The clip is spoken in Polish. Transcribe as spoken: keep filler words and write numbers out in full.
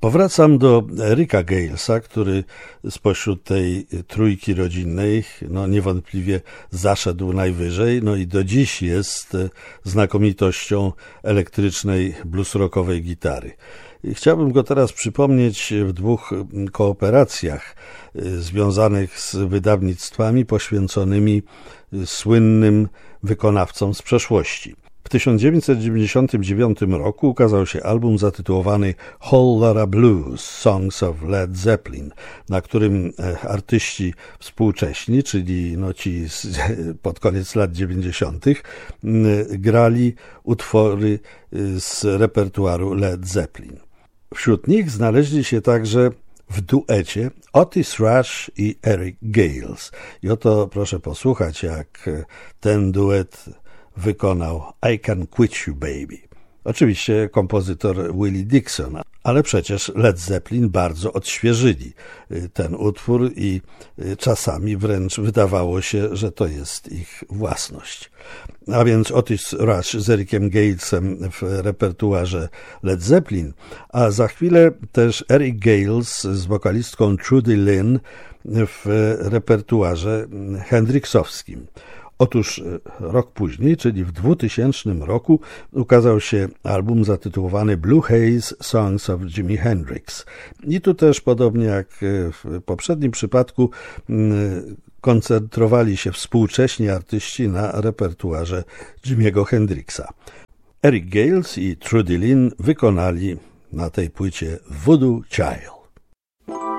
Powracam do Ricka Galesa, który spośród tej trójki rodzinnej no niewątpliwie zaszedł najwyżej, no i do dziś jest znakomitością elektrycznej blues-rockowej gitary. Chciałbym go teraz przypomnieć w dwóch kooperacjach związanych z wydawnictwami poświęconymi słynnym wykonawcom z przeszłości. W tysiąc dziewięćset dziewięćdziesiątym dziewiątym roku ukazał się album zatytułowany Whole Lotta Blues – Songs of Led Zeppelin, na którym artyści współcześni, czyli no ci z, pod koniec lat dziewięćdziesiątych grali utwory z repertuaru Led Zeppelin. Wśród nich znaleźli się także w duecie Otis Rush i Eric Gales. I oto proszę posłuchać, jak ten duet wykonał I Can Quit You Baby. Oczywiście kompozytor Willie Dixon, ale przecież Led Zeppelin bardzo odświeżyli ten utwór i czasami wręcz wydawało się, że to jest ich własność. A więc Otis Rush z Ericiem Galesem w repertuarze Led Zeppelin, a za chwilę też Eric Gales z wokalistką Trudy Lynn w repertuarze hendrixowskim. Otóż rok później, czyli w dwutysięcznym roku, ukazał się album zatytułowany Blue Haze – Songs of Jimi Hendrix. I tu też, podobnie jak w poprzednim przypadku, koncentrowali się współcześni artyści na repertuarze Jimiego Hendrixa. Eric Gales i Trudy Lynn wykonali na tej płycie Voodoo Child.